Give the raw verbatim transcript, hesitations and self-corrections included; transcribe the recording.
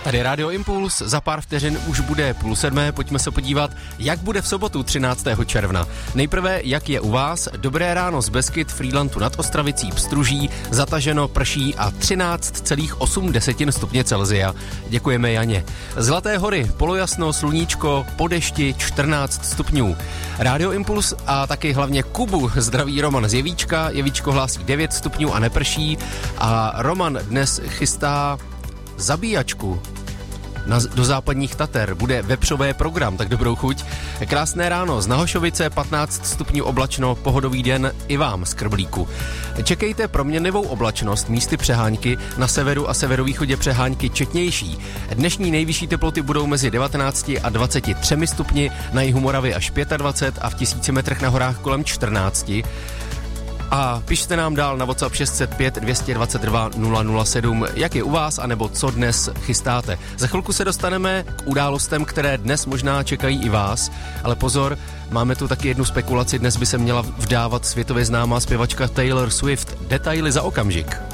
Tady Rádio Impuls, za pár vteřin už bude půl sedmé, pojďme se podívat, jak bude v sobotu třináctého června. Nejprve, jak je u vás, dobré ráno z Beskyd, Frýdlantu nad Ostravicí, Pstruží, zataženo, prší a třináct celá osm stupně Celsia. Děkujeme Janě. Zlaté hory, polojasno, sluníčko, po dešti čtrnáct stupňů. Rádio Impuls a taky hlavně Kubu zdraví Roman z Jevíčka, Jevíčko hlásí devět stupňů a neprší a Roman dnes chystá zabíjačku na, do západních Tater. Bude vepřové program, tak dobrou chuť. Krásné ráno z Nahošovice, patnáct stupňů oblačno, pohodový den i vám z Krblíku. Čekejte proměnlivou oblačnost, místy přehánky, na severu a severovýchodě přehánky četnější. Dnešní nejvyšší teploty budou mezi devatenácti a dvaceti třemi stupni, na jihu Moravy až dvacet pět a v tisíci metrech na horách kolem čtrnácti. A pište nám dál na WhatsApp šest set pět dvě stě dvacet dva nula nula sedm, jak je u vás, anebo co dnes chystáte. Za chvilku se dostaneme k událostem, které dnes možná čekají i vás, ale pozor, máme tu taky jednu spekulaci, dnes by se měla vdávat světově známá zpěvačka Taylor Swift. Detaily za okamžik.